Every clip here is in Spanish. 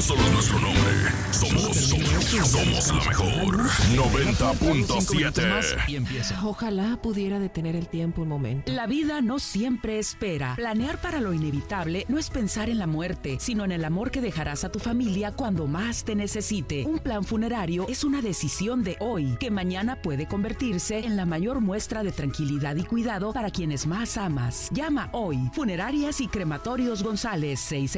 no solo es nuestro nombre, somos la mejor. 90.7. Ojalá pudiera detener el tiempo un momento. La vida no siempre espera. Planear para lo inevitable no es pensar en la muerte, sino en el amor que dejarás a tu familia cuando más te necesite. Un plan funerario es una decisión de hoy, que mañana puede convertirse en la mayor muestra de tranquilidad y cuidado para quienes más amas. Llama hoy. Funerarias y Crematorios González,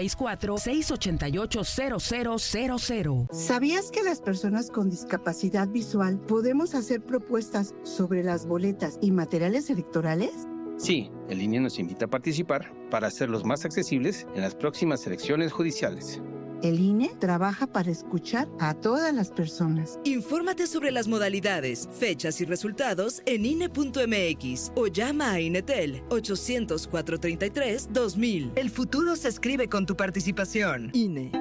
664-688-0000. ¿Sabías que las personas con discapacidad visual podemos hacer propuestas sobre las boletas y materiales electorales? Sí, el INE nos invita a participar para hacerlos más accesibles en las próximas elecciones judiciales. El INE trabaja para escuchar a todas las personas. Infórmate sobre las modalidades, fechas y resultados en INE.mx o llama a INETEL 800-433-2000. El futuro se escribe con tu participación. INE.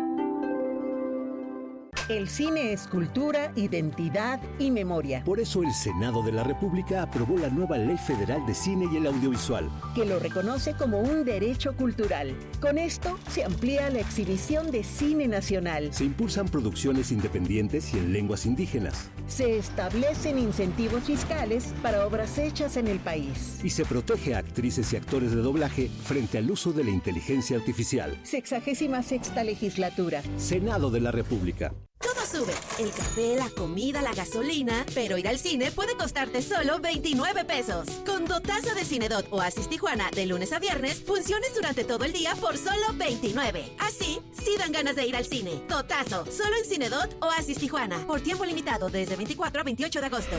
El cine es cultura, identidad y memoria. Por eso el Senado de la República aprobó la nueva Ley Federal de Cine y el Audiovisual, que lo reconoce como un derecho cultural. Con esto se amplía la exhibición de cine nacional. Se impulsan producciones independientes y en lenguas indígenas. Se establecen incentivos fiscales para obras hechas en el país. Y se protege a actrices y actores de doblaje frente al uso de la inteligencia artificial. 66ª legislatura. Senado de la República. Todo sube, el café, la comida, la gasolina, pero ir al cine puede costarte solo 29 pesos. Con dotazo de Cinedot Oasis Tijuana de lunes a viernes, funciones durante todo el día por solo 29. Así, sí dan ganas de ir al cine. Dotazo, solo en Cinedot Oasis Tijuana, por tiempo limitado desde 24 a 28 de agosto.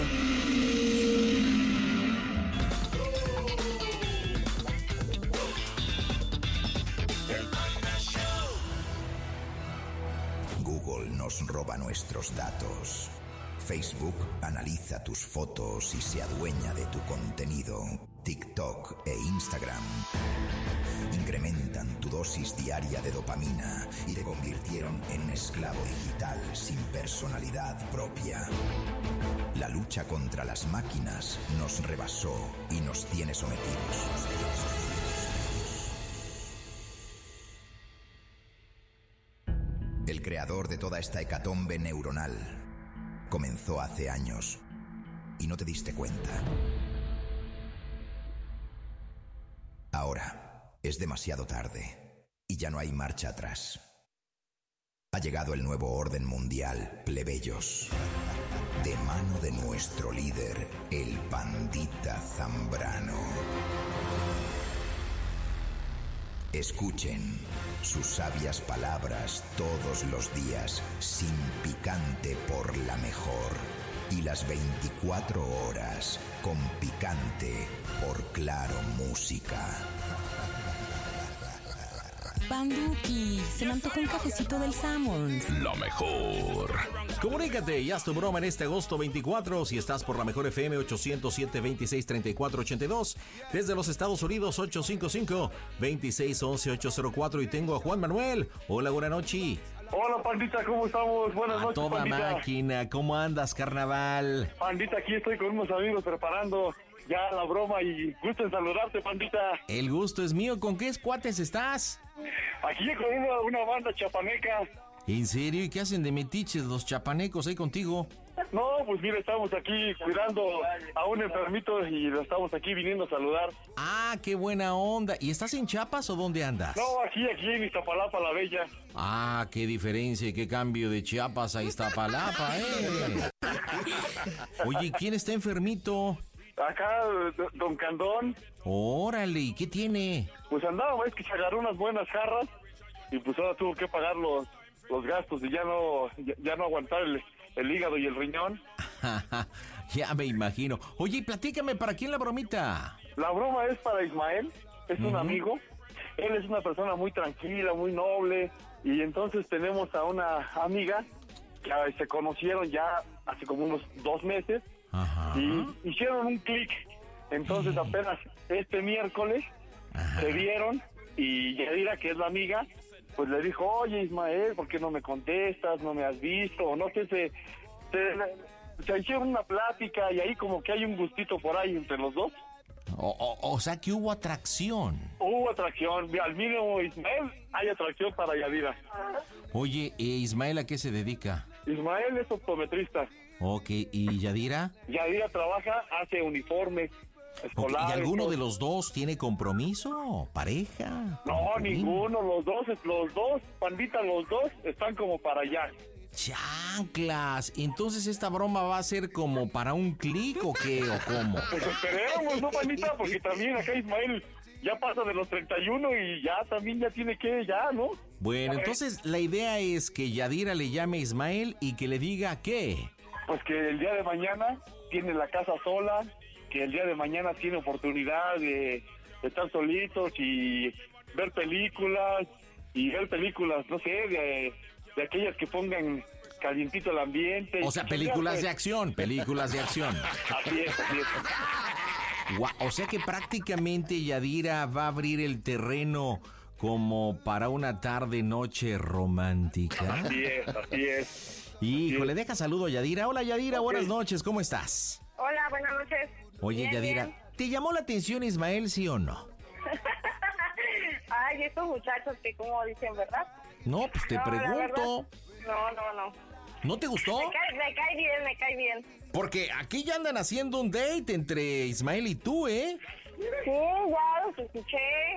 Google nos roba nuestros datos. Facebook analiza tus fotos y se adueña de tu contenido. TikTok e Instagram incrementan tu dosis diaria de dopamina y te convirtieron en un esclavo digital sin personalidad propia. La lucha contra las máquinas nos rebasó y nos tiene sometidos. El creador de toda esta hecatombe neuronal comenzó hace años y no te diste cuenta. Ahora es demasiado tarde y ya no hay marcha atrás. Ha llegado el nuevo orden mundial, plebeyos, de mano de nuestro líder, el Pandita Zambrano. Escuchen sus sabias palabras todos los días, sin picante por la mejor. Y las 24 horas con picante por Claro Música. Panduki, se me antoja un cafecito del Sammons. La mejor. Comunícate y haz tu broma en este agosto 24 si estás por la mejor FM 807-2634-82. Desde los Estados Unidos 855-2611-804 y tengo a Juan Manuel. Hola, buena noche. Hola, Pandita, ¿cómo estamos? Buenas noches, toda Pandita. Máquina, ¿cómo andas, carnaval? Pandita, aquí estoy con unos amigos preparando ya la broma y gusto en saludarte, Pandita. El gusto es mío. ¿Con qué cuates estás? Aquí con una banda chapaneca. ¿En serio? ¿Y qué hacen de metiches los chapanecos ahí contigo? No, pues mira, estamos aquí cuidando a un enfermito y lo estamos aquí viniendo a saludar. Ah, qué buena onda. ¿Y estás en Chiapas o dónde andas? No, aquí en Iztapalapa, la Bella. Ah, qué diferencia y qué cambio de Chiapas a Iztapalapa, Oye, ¿quién está enfermito? Acá, don Candón. Órale, ¿y qué tiene? Pues andaba, es que se agarró unas buenas jarras y pues ahora tuvo que pagar los gastos y ya no aguantar el hígado y el riñón. Ya me imagino. Oye, platícame, ¿para quién la bromita? La broma es para Ismael, es un amigo. Él es una persona muy tranquila, muy noble. Y entonces tenemos a una amiga que se conocieron ya hace como unos 2 meses. Ajá. Y hicieron un clic. Entonces apenas este miércoles se vieron y Yadira, que es la amiga, pues le dijo, oye Ismael, ¿por qué no me contestas? ¿No me has visto? O no sé, se hicieron una plática y ahí como que hay un gustito por ahí entre los dos. O sea que hubo atracción. Hubo atracción. Al mínimo, Ismael, hay atracción para Yadira. Oye, Ismael, ¿a qué se dedica? Ismael es optometrista. Ok, ¿y Yadira? Yadira trabaja, hace uniformes escolares. ¿Y alguno de los dos tiene compromiso? ¿Pareja? No, ninguno. Los dos, pandita, los dos están como para allá. ¡Chanclas! Entonces, ¿esta broma va a ser como para un clic o qué? ¿O cómo? Pues esperemos, ¿no, pandita? Porque también acá Ismael ya pasa de los 31 y ya también ya tiene que, ¿no? Bueno, entonces la idea es que Yadira le llame a Ismael y que le diga ¿qué? Pues que el día de mañana tiene la casa sola, que el día de mañana tiene oportunidad de estar solitos y ver películas, no sé, de aquellas que pongan calientito el ambiente. O sea, películas de acción. Así es. O sea que prácticamente Yadira va a abrir el terreno como para una tarde-noche romántica. Así es. Híjole, deja saludo a Yadira. Hola Yadira, buenas noches, ¿cómo estás? Hola, buenas noches. Oye, Bien, Yadira, bien. ¿te llamó la atención Ismael, sí o no? Ay, estos muchachos que como dicen, ¿verdad? No, pues te pregunto. No. ¿No te gustó? Me cae bien. Porque aquí ya andan haciendo un date entre Ismael y tú, ¿eh? Sí, ya los escuché.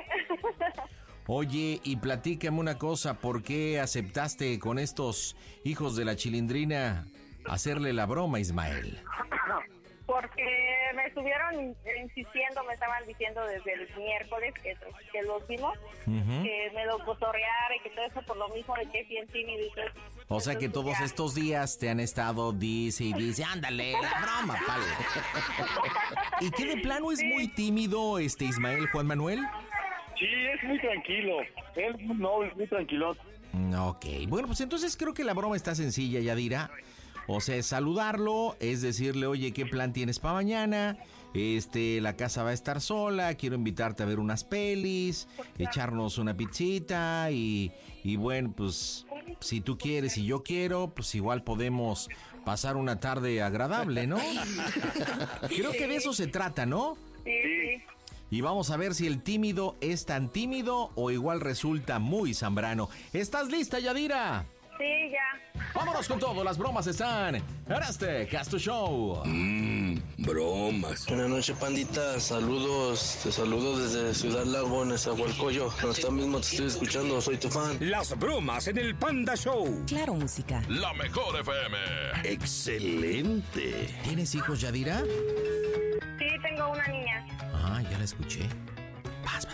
Oye, y platícame una cosa, ¿por qué aceptaste con estos hijos de la chilindrina hacerle la broma a Ismael? Porque me estuvieron insistiendo, me estaban diciendo desde el miércoles que los vimos, que me lo cotorreara y que todo eso por lo mismo de que es bien tímido y todo eso. O sea que todos estos días te han estado dice, ándale, la broma, pal. ¿Y qué de plano es muy tímido Ismael, Juan Manuel? Sí, es muy tranquilo. Él no, es muy tranquilo. Ok, bueno, pues entonces creo que la broma está sencilla, Yadira. O sea, es saludarlo, es decirle, oye, ¿qué plan tienes para mañana? La casa va a estar sola, quiero invitarte a ver unas pelis, echarnos una pizzita y bueno, pues si tú quieres y yo quiero, pues igual podemos pasar una tarde agradable, ¿no? Creo que de eso se trata, ¿no? Sí. Y vamos a ver si el tímido es tan tímido o igual resulta muy zambrano. ¿Estás lista, Yadira? Sí, ya. Vámonos con todo, las bromas están en este Casto Show. Bromas. Buenas noches, pandita. Saludos. Te saludo desde Ciudad Lago, Nezahualcóyotl. Ahorita mismo te estoy escuchando, soy tu fan. Las bromas en el Panda Show. Claro, música. La mejor FM. Excelente. ¿Tienes hijos, Yadira? Sí, tengo una niña. Ah, ya la escuché. Vas.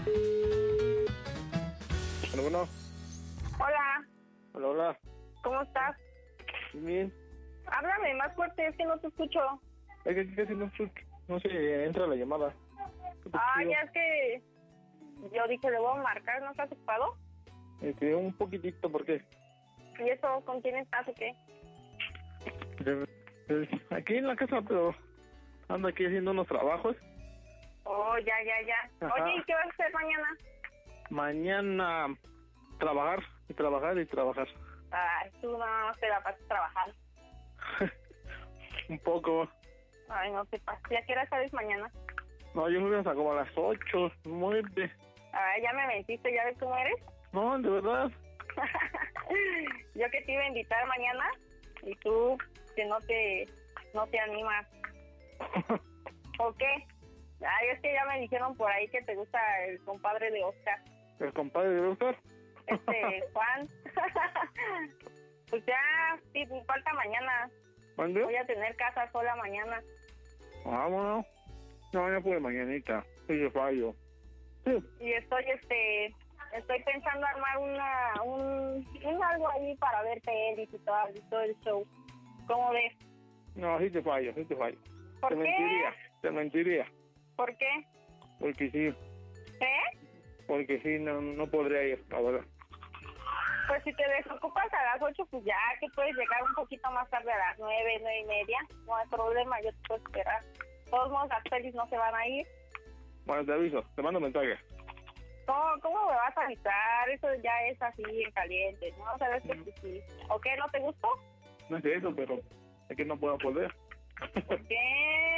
Bueno. Hola. Hola. ¿Cómo estás? Bien. Háblame más fuerte, es que no te escucho. Es que casi no se entra la llamada. Ya es que yo dije, le voy a marcar, ¿no estás ocupado? Un poquitito, ¿por qué? ¿Y eso con quién estás o qué? Aquí en la casa, pero ando aquí haciendo unos trabajos. Oh, ya. Ajá. Oye, ¿y qué vas a hacer mañana? Mañana trabajar. Ay, tú no te la pasas a trabajar. Un poco. Ay, no te pases. ¿Y a qué hora sales mañana? No, yo me voy a como a las 8, 9. Ay, ya me mentiste, ¿ya ves cómo eres? No, de verdad. Yo que te iba a invitar mañana y tú que no te animas. ¿O qué? Ay, es que ya me dijeron por ahí que te gusta el compadre de Oscar. ¿El compadre de Oscar? Juan. Pues ya, sí, falta mañana. ¿Cuándo? Voy a tener casa sola mañana. Vámonos. No, ya fue mañanita. Sí, yo fallo. Sí. Y estoy pensando armar un algo ahí para ver pelis y todo el show. ¿Cómo ves? No, sí te fallo. ¿Por qué? Te mentiría. ¿Por qué? Porque sí. Porque sí, no podría ir, la verdad. Pues si te desocupas a las 8, pues ya que puedes llegar un poquito más tarde a las 9:30. No hay problema, yo te puedo esperar. De todos modos, las pelis no se van a ir. Bueno, te aviso, te mando mensaje. ¿Cómo me vas a avisar? Eso ya es así en caliente, ¿no? ¿Sabes que sí? ¿O qué? ¿No te gustó? No es eso, pero es que no puedo poder. ¿Por qué?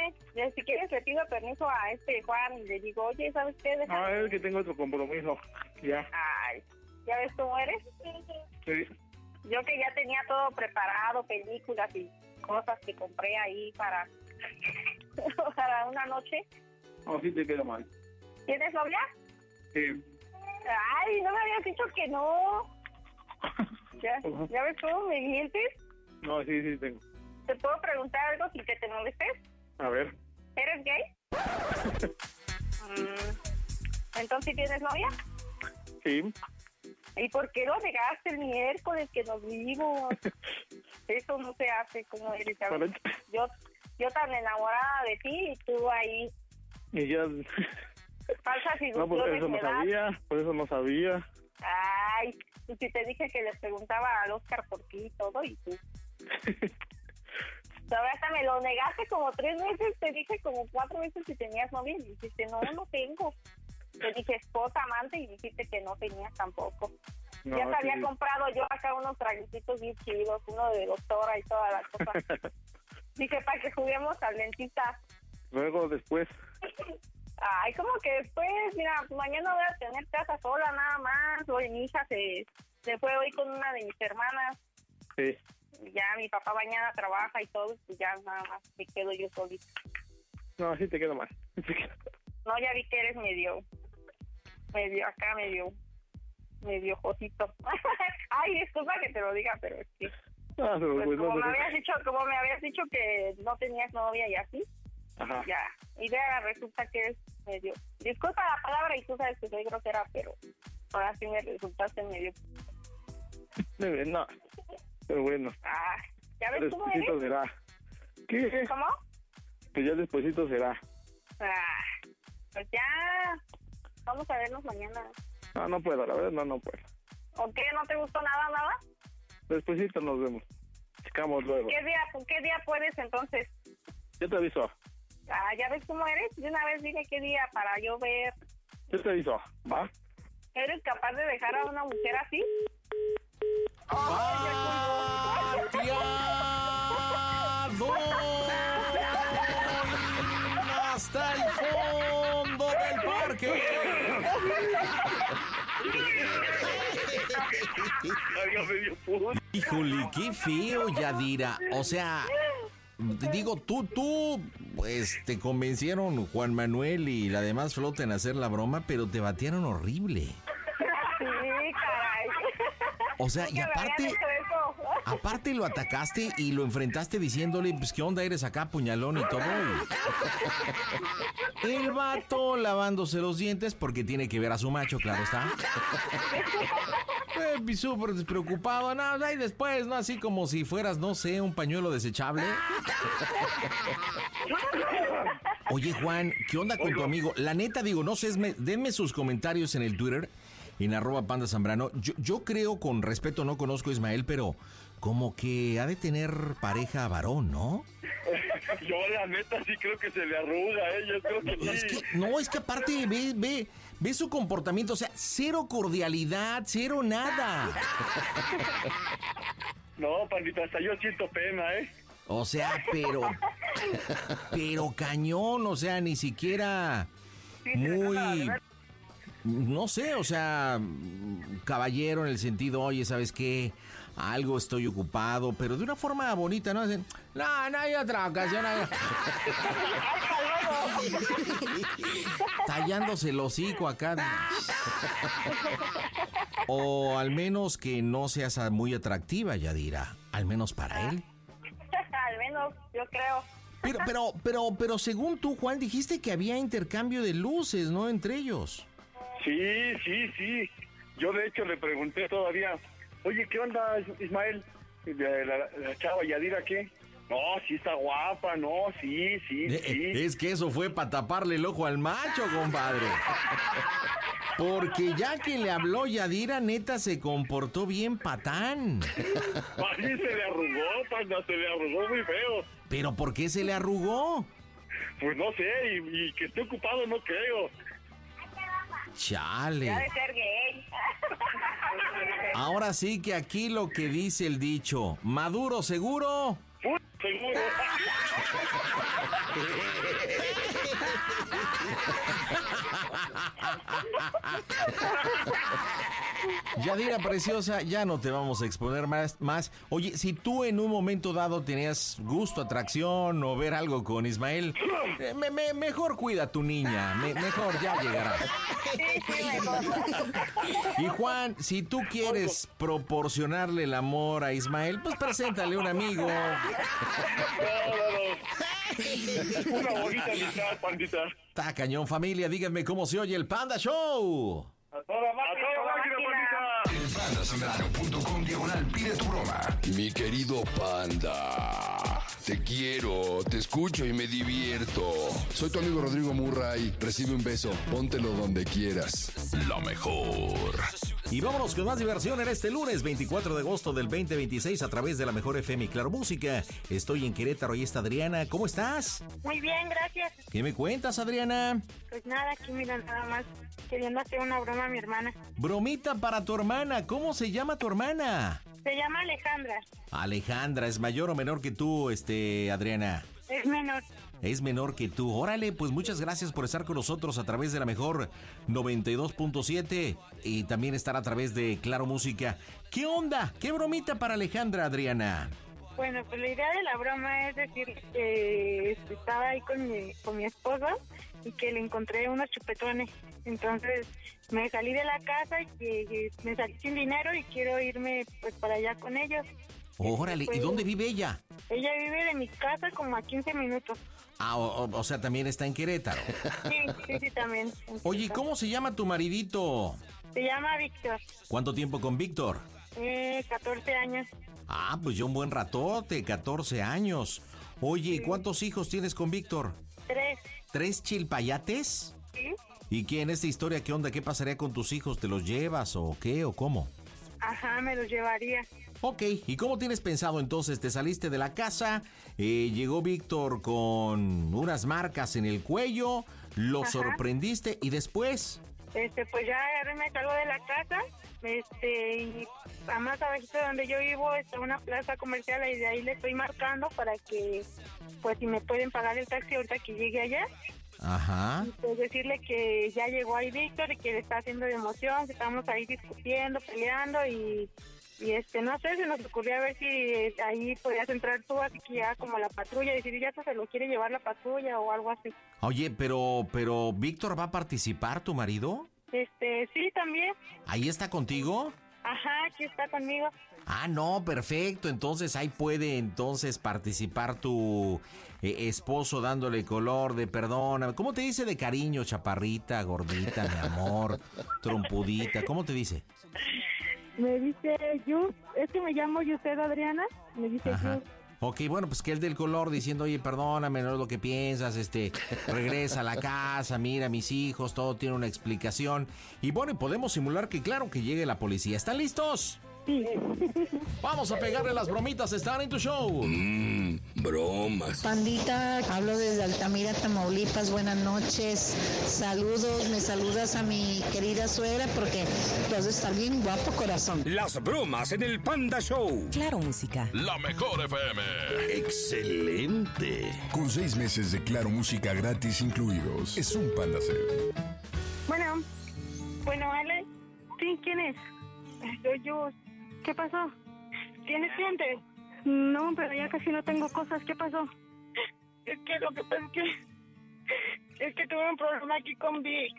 dime, si quieres le pido permiso a Juan y le digo, oye, ¿sabes qué? Déjame. Es que tengo otro compromiso, ya. Ay, ¿ya ves cómo eres? Sí. Yo que ya tenía todo preparado, películas y cosas que compré ahí para una noche. No, sí te queda mal. ¿Tienes novia? Sí. Ay, no me habías dicho que no. ¿Ya ves cómo me mientes? No, sí tengo. ¿Te puedo preguntar algo sin que te molestes? A ver. ¿Eres gay? ¿Entonces tienes novia? Sí. ¿Y por qué lo negaste el miércoles que nos vimos? Eso no se hace, como eres. Yo tan enamorada de ti y tú ahí. Y ya... Falsas ilusiones. No, por eso no sabía. Ay, pues si te dije que le preguntaba al Oscar por ti y todo, y tú. Todavía hasta me lo negaste como 3 veces, te dije como 4 veces si tenías novia y dijiste, no tengo. Te dije esposa, amante y dijiste que no tenías tampoco. No, ya te había comprado yo acá unos traguitos bien chidos, uno de doctora y toda la cosa. Dije para que juguemos al dentista. Luego, después. Ay, como que después, mira, mañana voy a tener casa sola nada más. Hoy mi hija se fue hoy con una de mis hermanas. Sí. Ya mi papá mañana trabaja y todo, pues ya nada más me quedo yo solita. No, así te quedo mal. No, ya vi que eres medio josito. Ay, disculpa que te lo diga, pero es que como me habías dicho que no tenías novia y así. Ajá. Ya, y ya resulta que eres medio, disculpa la palabra y tú sabes que soy grosera, pero ahora sí me resultaste medio. No, pero bueno. ¿Ya ves cómo eres? Despuésito será. ¿Qué? ¿Cómo? Que ya despuésito será. Pues ya, vamos a vernos mañana. No puedo, la verdad no puedo. ¿O qué? ¿No te gustó nada? Despuésito nos vemos. Checamos luego. ¿Qué día puedes entonces? Yo te aviso. ¿Ya ves cómo eres? De una vez dime qué día para yo ver. Yo te aviso, ¿va? ¿Eres capaz de dejar a una mujer así? ¡Hasta el fondo del parque! Híjole, qué feo, Yadira. O sea, digo, tú, pues te convencieron Juan Manuel y la demás flota en hacer la broma, pero te batearon horrible. Sí, caray. O sea, y aparte lo atacaste y lo enfrentaste diciéndole, pues, ¿qué onda? Eres acá, puñalón y todo. El vato lavándose los dientes porque tiene que ver a su macho, claro está. Súper despreocupado, nada, y después, ¿no? Así como si fueras, no sé, un pañuelo desechable. Oye, Juan, ¿qué onda con tu amigo? La neta, digo, no sé, denme sus comentarios en el Twitter, en @PandaZambrano. Yo creo, con respeto, no conozco a Ismael, pero como que ha de tener pareja varón, ¿no? Yo, la neta, sí creo que se le arruga, yo creo que sí. Es que aparte, ve su comportamiento, o sea, cero cordialidad, cero nada. No, pandita, hasta yo siento pena, O sea, pero cañón, o sea, ni siquiera muy, no sé, o sea, caballero en el sentido, oye, ¿sabes qué? Algo estoy ocupado, pero de una forma bonita, ¿no? No hay otra ocasión. Tallándose el hocico acá. O al menos que no seas muy atractiva, Yadira. Al menos para él. Al menos, yo creo. Pero según tú, Juan, dijiste que había intercambio de luces, ¿no? Entre ellos. Sí. Yo, de hecho, le pregunté todavía, oye, ¿qué onda, Ismael? La chava Yadira, ¿qué? No, sí está guapa, no, sí. Es que eso fue para taparle el ojo al macho, compadre. Porque ya que le habló Yadira, neta, se comportó bien patán. Así se le arrugó, panda, se le arrugó muy feo. ¿Pero por qué se le arrugó? Pues no sé, y que esté ocupado no creo. Chale. Ya de ser gay. Ahora sí que aquí lo que dice el dicho, maduro seguro. seguro. Yadira preciosa, ya no te vamos a exponer más. Oye, si tú en un momento dado tenías gusto, atracción o ver algo con Ismael, mejor cuida a tu niña, mejor ya llegará. Y Juan, si tú quieres proporcionarle el amor a Ismael, pues preséntale un amigo. No. Una bonita amistad, pandita. Está cañón, familia, díganme cómo se oye el Panda Show. A toda máquina, pandita. Elpandasembrano.com /pide tu broma. Mi querido Panda, te quiero, te escucho y me divierto. Soy tu amigo Rodrigo Murray. Recibe un beso, póntelo donde quieras. La mejor. Y vámonos con más diversión en este lunes 24 de agosto del 2026 a través de la mejor FM y Claro Música. Estoy en Querétaro y está Adriana. ¿Cómo estás? Muy bien, gracias. ¿Qué me cuentas, Adriana? Pues nada, aquí mira, nada más queriendo hacer una broma a mi hermana. Bromita para tu hermana. ¿Cómo se llama tu hermana? Se llama Alejandra. Alejandra, ¿es mayor o menor que tú, Adriana? Es menor. Es menor que tú. Órale, pues muchas gracias por estar con nosotros a través de la mejor 92.7 y también estar a través de Claro Música. ¿Qué onda? ¿Qué bromita para Alejandra, Adriana? Bueno, pues la idea de la broma es decir que estaba ahí con mi esposo y que le encontré unos chupetones. Entonces me salí de la casa y me salí sin dinero y quiero irme pues para allá con ellos. Órale, ¿y dónde vive ella? Ella vive de mi casa como a 15 minutos. Ah, o sea, también está en Querétaro. Sí, también. Oye, ¿cómo se llama tu maridito? Se llama Víctor. ¿Cuánto tiempo con Víctor? 14 años. Ah, pues ya un buen ratote, 14 años. Oye, sí. ¿Cuántos hijos tienes con Víctor? 3. ¿3 chilpayates? Sí. ¿Y qué en esta historia, qué onda? ¿Qué pasaría con tus hijos? ¿Te los llevas o qué o cómo? Ajá, me los llevaría. Ok, ¿y cómo tienes pensado entonces? ¿Te saliste de la casa? Llegó Víctor con unas marcas en el cuello, lo sorprendiste y después... Pues ya me salgo de la casa, y más abajito de donde yo vivo está una plaza comercial y de ahí le estoy marcando para que, pues si me pueden pagar el taxi ahorita que llegue allá. Ajá. Y pues decirle que ya llegó ahí Víctor y que le está haciendo de emoción, que estamos ahí discutiendo, peleando y no sé, se nos ocurrió a ver si ahí podías entrar tú, así que ya como la patrulla, decir ya se lo quiere llevar la patrulla o algo así. Oye, pero ¿Víctor va a participar, tu marido? Sí, también. ¿Ahí está contigo? Ajá, aquí está conmigo. Ah, no, perfecto, entonces ahí puede participar tu esposo dándole color de perdón. ¿Cómo te dice de cariño, chaparrita, gordita, mi amor, trompudita? ¿Cómo te dice? Me dice Yus, es que me llamo Yused Adriana, me dice Yus. Ok, bueno, pues que él del color diciendo, oye, perdóname, no es lo que piensas, regresa a la casa, mira, mis hijos, todo tiene una explicación. Y bueno, podemos simular que claro que llegue la policía. ¿Están listos? Sí. Vamos a pegarle las bromitas, están en tu show. Bromas. Pandita, hablo desde Altamira, Tamaulipas, buenas noches. Saludos, me saludas a mi querida suegra porque tú has de estar bien guapo, corazón. Las bromas en el Panda Show. Claro Música. La mejor FM. Excelente. Con 6 meses de Claro Música gratis incluidos. Es un Panda Cel. Bueno, Ale. Sí, ¿quién es? Soy yo. ¿Qué pasó? ¿Tienes clientes? No, pero ya casi no tengo cosas. ¿Qué pasó? Es que lo que pasa es que tuve un problema aquí con Vic.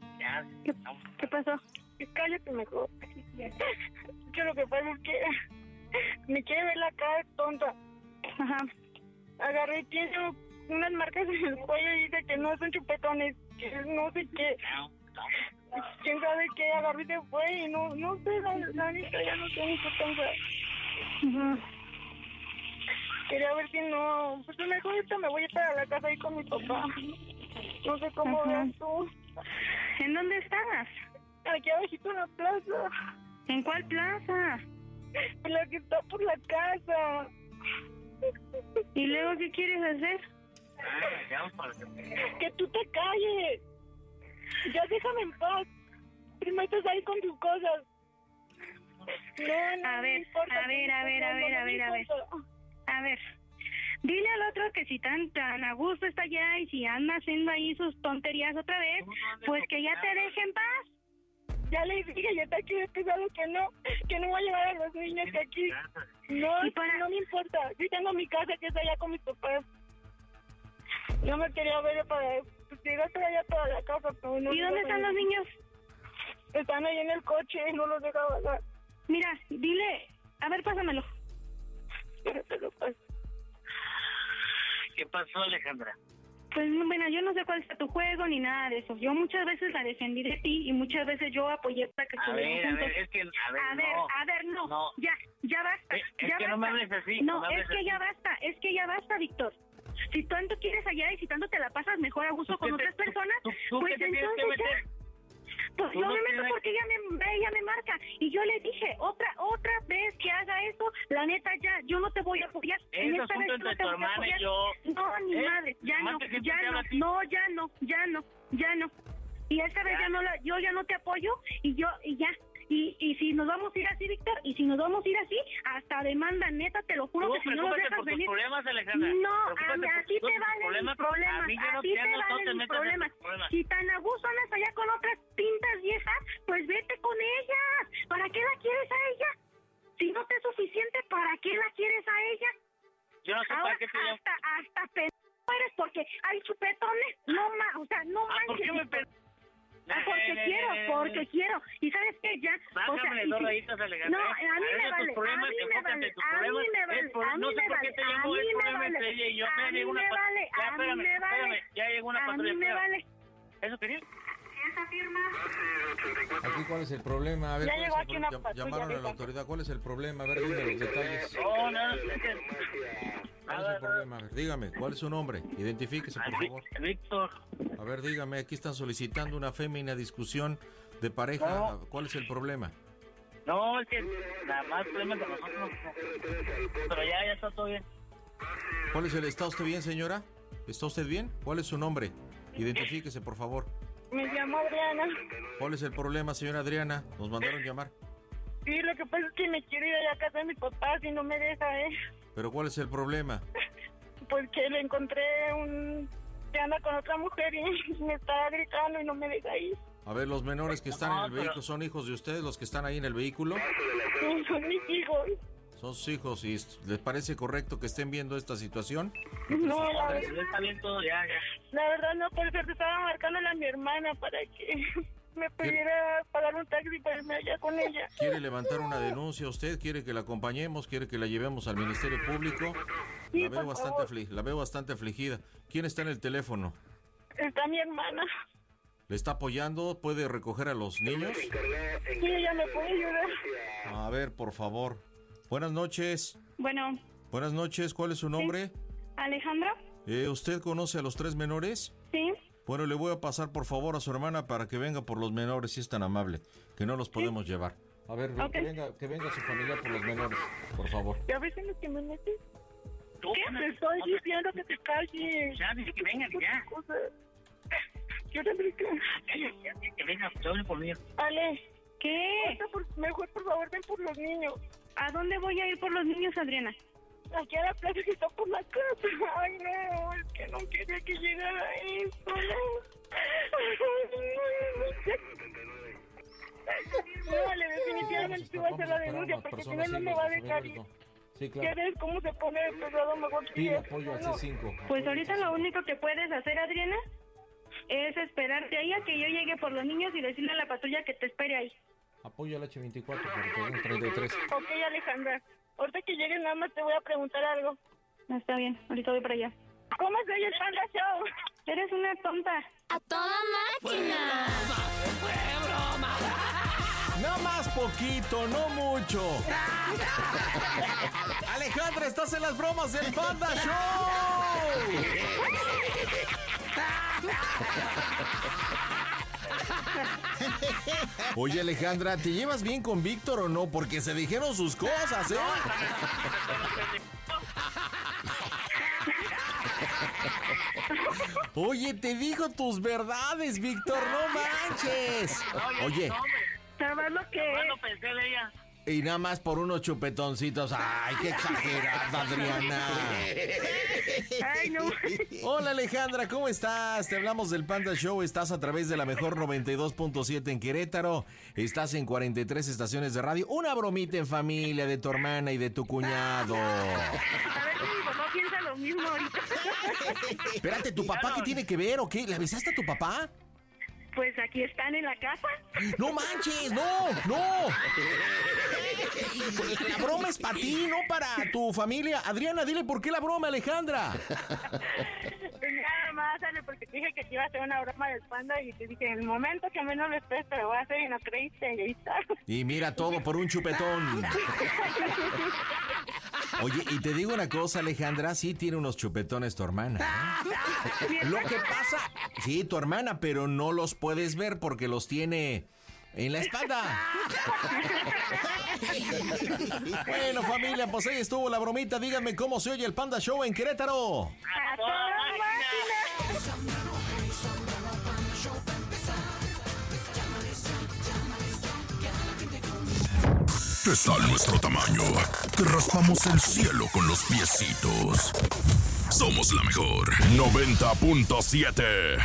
¿Qué pasó? Cállate mejor. Que lo que pasa es que me quiere ver la cara de tonta. Ajá. Agarré y tiene unas marcas en el cuello y dice que no son chupetones, que no sé qué. ¿Quién sabe qué? Agarré y se fue y no sé, la neta ya no sé ni qué pensar. Quería ver si no... Pues mejor ahorita me voy a estar a la casa ahí con mi papá. No sé cómo veas tú. ¿En dónde estás? Aquí abajito en la plaza. ¿En cuál plaza? En la que está por la casa. ¿Y luego qué quieres hacer? Que tú te calles. Ya déjame en paz. Primero estás ahí con tus cosas. No, a ver. A ver. dile al otro que si tan a gusto está allá y si anda haciendo ahí sus tonterías otra vez, pues que ya te deje en paz. Ya le dije, ya está aquí despejado que no voy a llevar a los niños que aquí. No, no me importa. Yo tengo mi casa que está allá con mis papás. Yo me quería ver para llegar hasta allá toda la casa. Pero no. ¿Y dónde están los niños? Están ahí en el coche, no los dejaba pasar. Mira, dile, a ver, pásamelo. ¿Qué pasó, Alejandra? Pues bueno, yo no sé cuál es tu juego ni nada de eso. Yo muchas veces la defendí de ti y muchas veces yo apoyé para que estuviéramos juntos. Es que, no. Ya basta. Es ya que basta. no me hables así. No, es que ya basta, Víctor. Si tanto quieres allá y si tanto te la pasas mejor a gusto con otras personas, pues entonces ya... Pues yo me meto porque ella me marca y yo le dije otra vez que haga eso, la neta yo no te voy a apoyar. En esta vez no te voy a apoyar. No, ni madre, ya no. Y esta vez yo ya no te apoyo y ya. Y si nos vamos a ir así, Víctor, y si nos vamos a ir así, hasta demanda, neta, te lo juro que si no nos dejas venir... Problemas, Alejandra. No, a ti te valen mis problemas, a ti te valen mis problemas. Si tan a gusto andas allá con otras pintas viejas, pues vete con ellas. ¿Para qué la quieres a ella? Si no te es suficiente, ¿para qué la quieres a ella? Yo no sé para qué te llamo. Hasta eres porque hay chupetones, no manches. ¿Por qué me Porque quiero. ¿Y sabes qué? Ya. Bájame dos rayitas, Alejandra. No, a mí me vale. Ya llegó una patrulla. A mí me vale. ¿Eso querías? Esa firma. Aquí, ¿cuál es el problema? A ver, ya llegó aquí una patrulla. Llamaron a la autoridad. ¿Cuál es el problema? A ver, dime los detalles. ¿Cuál es el problema? A ver, dígame, ¿cuál es su nombre? Identifíquese, por favor. Víctor. A ver, dígame, aquí están solicitando una fémina discusión de pareja. No. ¿Cuál es el problema? No, es que nada más problema con nosotros. Pero ya está todo bien. ¿Cuál es ¿Está usted bien, señora? ¿Está usted bien? ¿Cuál es su nombre? Identifíquese, por favor. Me llamo Adriana. ¿Cuál es el problema, señora Adriana? Nos mandaron llamar. Sí, lo que pasa es que me quiero ir a la casa de mis papás y no me deja, ¿Pero cuál es el problema? Pues que le encontré que anda con otra mujer y me está gritando y no me deja ir. A ver, los menores que están en el vehículo, ¿son hijos de ustedes los que están ahí en el vehículo? Sí, son mis hijos. Son sus hijos, ¿y les parece correcto que estén viendo esta situación? No, la verdad. Está bien todo, ya. La verdad no, por eso te estaba marcándole a mi hermana para que me pudiera pagar un taxi para irme allá con ella. ¿Quiere levantar una denuncia usted? ¿Quiere que la acompañemos? ¿Quiere que la llevemos al Ministerio Público? Sí, la veo bastante afligida. ¿Quién está en el teléfono? Está mi hermana. ¿Le está apoyando? ¿Puede recoger a los niños? Sí, ella me puede ayudar. A ver, por favor. Buenas noches. Bueno. Buenas noches, ¿cuál es su nombre? ¿Sí? Alejandra. ¿Usted conoce a los 3 menores? Sí. Bueno, le voy a pasar por favor a su hermana para que venga por los menores, si es tan amable, que no los podemos llevar. A ver, okay. que venga su familia por los menores, por favor. ¿Ya ves en lo que me metes? ¿Qué? Te estoy diciendo que te calles. Ya, dice que vengan, ya. Yo tendré que... Que vengan, yo hablo por mí. Ale. ¿Qué? Mejor, por favor, ven por los niños. ¿A dónde voy a ir por los niños, Adriana? Aquí a la plaza que está por la casa. Ay, no, es que no quería que llegara eso, no. No, vale, definitivamente sí voy a hacer la denuncia, porque si no, no me va a dejar ir. Sí, claro. ¿Ya ves cómo se pone el pesado? Mejor que pide apoyo al C5. Pues ahorita lo único que puedes hacer, Adriana, es esperarte ahí a que yo llegue por los niños y decirle a la patrulla que te espere ahí. Apoyo al H24 por el 33. Ok, Alejandra. Ahorita que llegues nada más te voy a preguntar algo. No, está bien, ahorita voy para allá. ¿Cómo se oye el Panda Show? Eres una tonta. ¡A toda máquina! ¡Fue broma! No más poquito, no mucho. Alejandra, estás en las bromas del Panda Show. Oye, Alejandra, ¿te llevas bien con Víctor o no? Porque se dijeron sus cosas, ¿eh? Oye, te dijo tus verdades, Víctor, no manches. Oye. ¿Sabes lo que no pensé de ella. Y nada más por unos chupetoncitos. ¡Ay, qué exagerada, Adriana! Ay, no. Hola, Alejandra, ¿cómo estás? Te hablamos del Panda Show. Estás a través de la mejor 92.7 en Querétaro. Estás en 43 estaciones de radio. Una bromita en familia de tu hermana y de tu cuñado. A ver si mi papá piensa lo mismo ahorita. Espérate, ¿tu papá qué tiene que ver o qué? ¿Le avisaste a tu papá? Pues aquí están en la casa. ¡No manches! ¡No! La broma es para ti, no para tu familia. Adriana, dile por qué la broma, Alejandra. Pues nada más, Ale, porque te dije que te iba a hacer una broma del Panda y te dije, en el momento que menos lo esperes te lo voy a hacer y no creíste, y ahí está. Y mira todo por un chupetón. Oye, y te digo una cosa, Alejandra, sí tiene unos chupetones tu hermana, ¿eh? Lo que pasa, sí, tu hermana, pero no los puedes ver porque los tiene en la espalda. Bueno, familia, pues ahí estuvo la bromita. Díganme cómo se oye el Panda Show en Querétaro. ¡A toda máquina! ¿Qué tal nuestro tamaño? Te raspamos el cielo con los piecitos. Somos la mejor 90.7.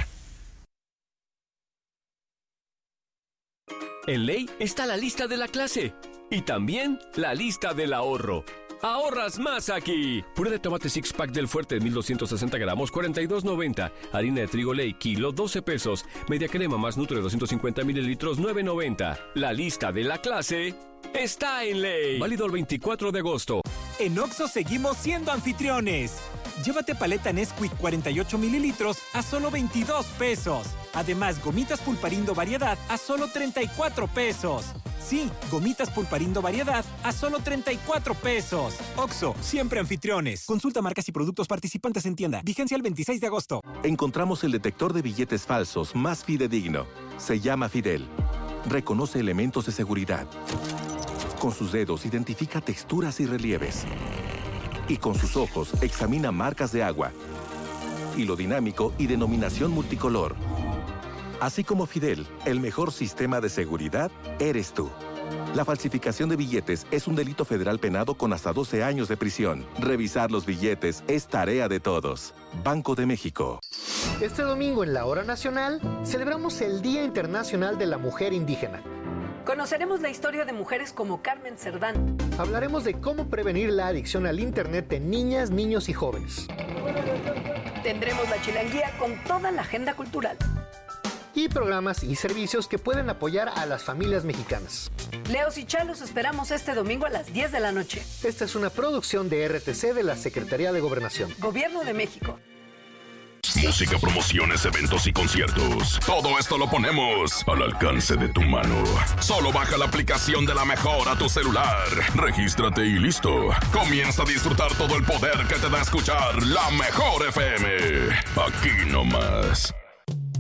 En Ley está la lista de la clase y también la lista del ahorro. ¡Ahorras más aquí! Puré de tomate six pack del Fuerte de 1260 gramos, 42.90. Harina de trigo Ley, kilo, 12 pesos. Media crema más Nutri de 250 mililitros, 9.90. La lista de la clase está en Ley. Válido el 24 de agosto. En Oxxo seguimos siendo anfitriones. Llévate paleta Nesquik 48 mililitros a solo 22 pesos. Además, gomitas Pulparindo variedad a solo 34 pesos. Sí, gomitas Pulparindo variedad a solo 34 pesos. Oxxo, siempre anfitriones. Consulta marcas y productos participantes en tienda. Vigencia el 26 de agosto. Encontramos el detector de billetes falsos más fidedigno. Se llama Fidel. Reconoce elementos de seguridad. Con sus dedos identifica texturas y relieves. Y con sus ojos examina marcas de agua. Hilo dinámico y denominación multicolor. Así como Fidel, el mejor sistema de seguridad eres tú. La falsificación de billetes es un delito federal penado con hasta 12 años de prisión. Revisar los billetes es tarea de todos. Banco de México. Este domingo en la Hora Nacional celebramos el Día Internacional de la Mujer Indígena. Conoceremos la historia de mujeres como Carmen Cerdán. Hablaremos de cómo prevenir la adicción al Internet en niñas, niños y jóvenes. Tendremos la chilanguía con toda la agenda cultural. Y programas y servicios que pueden apoyar a las familias mexicanas. Leos y Chalos esperamos este domingo a las 10 de la noche. Esta es una producción de RTC de la Secretaría de Gobernación. Gobierno de México. Música, promociones, eventos y conciertos. Todo esto lo ponemos al alcance de tu mano. Solo baja la aplicación de La Mejor a tu celular. Regístrate y listo. Comienza a disfrutar todo el poder que te da escuchar La Mejor FM. Aquí nomás.